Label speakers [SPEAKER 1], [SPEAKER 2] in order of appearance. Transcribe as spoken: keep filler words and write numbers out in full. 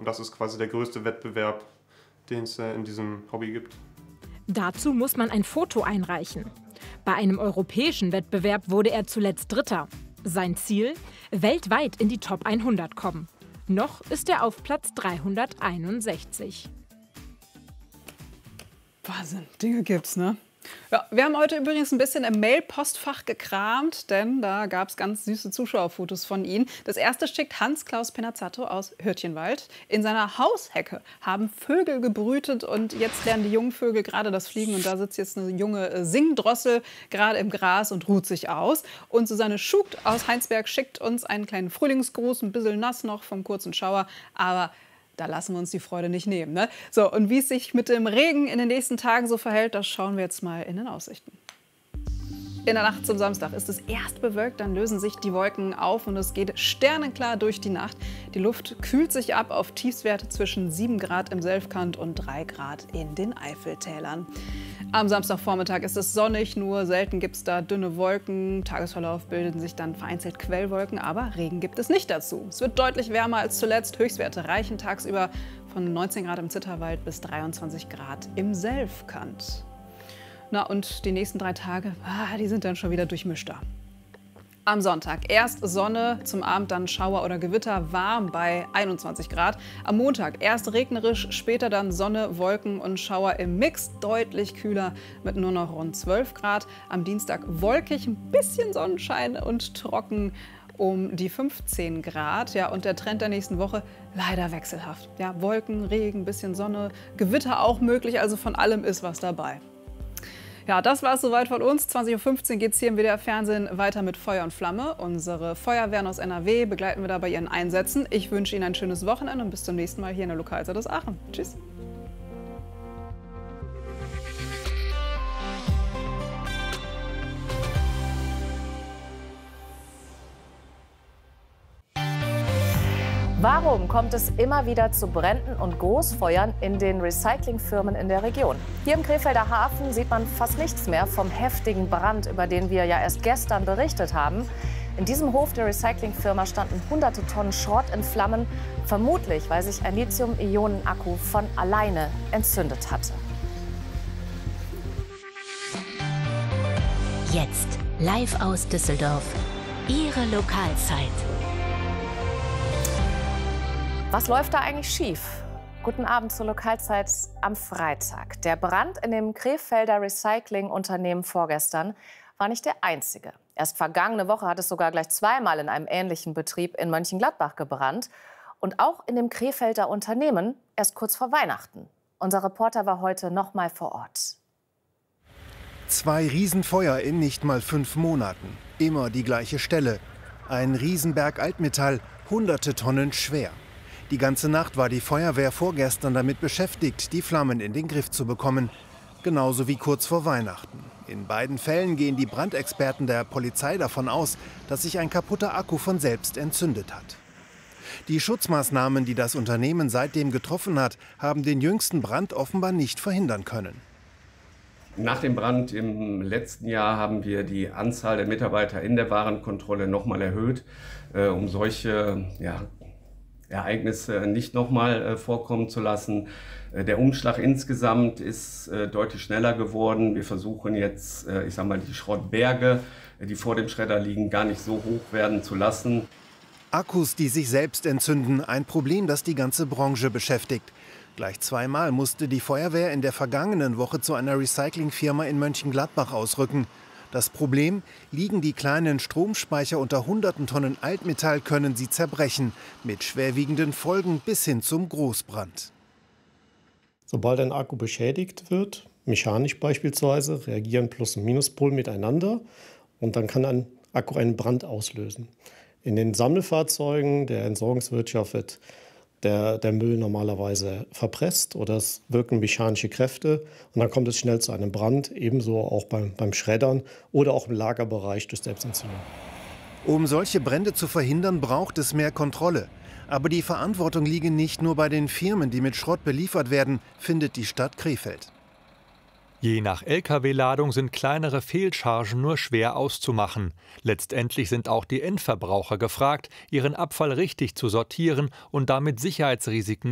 [SPEAKER 1] Und das ist quasi der größte Wettbewerb, den es äh, in diesem Hobby gibt.
[SPEAKER 2] Dazu muss man ein Foto einreichen. Bei einem europäischen Wettbewerb wurde er zuletzt Dritter. Sein Ziel? Weltweit in die Top hundert kommen. Noch ist er auf Platz dreihunderteinundsechzig.
[SPEAKER 3] Wahnsinn, Dinge gibt's, ne? Ja, wir haben heute übrigens ein bisschen im Mail-Postfach gekramt, denn da gab es ganz süße Zuschauerfotos von Ihnen. Das erste schickt Hans-Klaus Penazzato aus Hürtchenwald. In seiner Haushecke haben Vögel gebrütet und jetzt lernen die jungen Vögel gerade das Fliegen. Und da sitzt jetzt eine junge Singdrossel gerade im Gras und ruht sich aus. Und Susanne Schugt aus Heinsberg schickt uns einen kleinen Frühlingsgruß, ein bisschen nass noch vom kurzen Schauer, aber da lassen wir uns die Freude nicht nehmen. Ne? So, und wie es sich mit dem Regen in den nächsten Tagen so verhält, das schauen wir jetzt mal in den Aussichten. In der Nacht zum Samstag ist es erst bewölkt, dann lösen sich die Wolken auf und es geht sternenklar durch die Nacht. Die Luft kühlt sich ab auf Tiefstwerte zwischen sieben Grad im Selfkant und drei Grad in den Eifeltälern. Am Samstagvormittag ist es sonnig, nur selten gibt es da dünne Wolken. Im Tagesverlauf bilden sich dann vereinzelt Quellwolken, aber Regen gibt es nicht dazu. Es wird deutlich wärmer als zuletzt. Höchstwerte reichen tagsüber von neunzehn Grad im Zitterwald bis dreiundzwanzig Grad im Selfkant. Na, und die nächsten drei Tage, ah, die sind dann schon wieder durchmischter. Am Sonntag erst Sonne, zum Abend dann Schauer oder Gewitter, warm bei einundzwanzig Grad. Am Montag erst regnerisch, später dann Sonne, Wolken und Schauer im Mix, deutlich kühler mit nur noch rund zwölf Grad. Am Dienstag wolkig, ein bisschen Sonnenschein und trocken um die fünfzehn Grad. Ja, und der Trend der nächsten Woche leider wechselhaft. Ja, Wolken, Regen, bisschen Sonne, Gewitter auch möglich, also von allem ist was dabei. Ja, das war es soweit von uns. zwanzig Uhr fünfzehn geht es hier im W D R-Fernsehen weiter mit Feuer und Flamme. Unsere Feuerwehren aus N R W begleiten wir da bei ihren Einsätzen. Ich wünsche Ihnen ein schönes Wochenende und bis zum nächsten Mal hier in der Lokalzeit aus Aachen. Tschüss.
[SPEAKER 4] Warum kommt es immer wieder zu Bränden und Großfeuern in den Recyclingfirmen in der Region? Hier im Krefelder Hafen sieht man fast nichts mehr vom heftigen Brand, über den wir ja erst gestern berichtet haben. In diesem Hof der Recyclingfirma standen hunderte Tonnen Schrott in Flammen, vermutlich weil sich ein Lithium-Ionen-Akku von alleine entzündet hatte.
[SPEAKER 5] Jetzt live aus Düsseldorf. Ihre Lokalzeit.
[SPEAKER 4] Was läuft da eigentlich schief? Guten Abend zur Lokalzeit am Freitag. Der Brand in dem Krefelder Recyclingunternehmen vorgestern war nicht der einzige. Erst vergangene Woche hat es sogar gleich zweimal in einem ähnlichen Betrieb in Mönchengladbach gebrannt. Und auch in dem Krefelder Unternehmen erst kurz vor Weihnachten. Unser Reporter war heute noch mal vor Ort.
[SPEAKER 6] Zwei Riesenfeuer in nicht mal fünf Monaten. Immer die gleiche Stelle. Ein Riesenberg Altmetall, hunderte Tonnen schwer. Die ganze Nacht war die Feuerwehr vorgestern damit beschäftigt, die Flammen in den Griff zu bekommen. Genauso wie kurz vor Weihnachten. In beiden Fällen gehen die Brandexperten der Polizei davon aus, dass sich ein kaputter Akku von selbst entzündet hat. Die Schutzmaßnahmen, die das Unternehmen seitdem getroffen hat, haben den jüngsten Brand offenbar nicht verhindern können.
[SPEAKER 7] Nach dem Brand im letzten Jahr haben wir die Anzahl der Mitarbeiter in der Warenkontrolle noch mal erhöht, äh, um solche ja, Ereignisse nicht nochmal äh, vorkommen zu lassen. Äh, der Umschlag insgesamt ist äh, deutlich schneller geworden. Wir versuchen jetzt, äh, ich sag mal, die Schrottberge, äh, die vor dem Schredder liegen, gar nicht so hoch werden zu lassen.
[SPEAKER 6] Akkus, die sich selbst entzünden, ein Problem, das die ganze Branche beschäftigt. Gleich zweimal musste die Feuerwehr in der vergangenen Woche zu einer Recyclingfirma in Mönchengladbach ausrücken. Das Problem: liegen die kleinen Stromspeicher unter hunderten Tonnen Altmetall, können sie zerbrechen, mit schwerwiegenden Folgen bis hin zum Großbrand.
[SPEAKER 8] Sobald ein Akku beschädigt wird, mechanisch beispielsweise, reagieren Plus- und Minuspol miteinander und dann kann ein Akku einen Brand auslösen. In den Sammelfahrzeugen der Entsorgungswirtschaft wird der, der Müll normalerweise verpresst oder es wirken mechanische Kräfte und dann kommt es schnell zu einem Brand, ebenso auch beim, beim Schreddern oder auch im Lagerbereich durch Selbstentzündung.
[SPEAKER 6] Um solche Brände zu verhindern, braucht es mehr Kontrolle. Aber die Verantwortung liege nicht nur bei den Firmen, die mit Schrott beliefert werden, findet die Stadt Krefeld.
[SPEAKER 9] Je nach L K W-Ladung sind kleinere Fehlchargen nur schwer auszumachen. Letztendlich sind auch die Endverbraucher gefragt, ihren Abfall richtig zu sortieren und damit Sicherheitsrisiken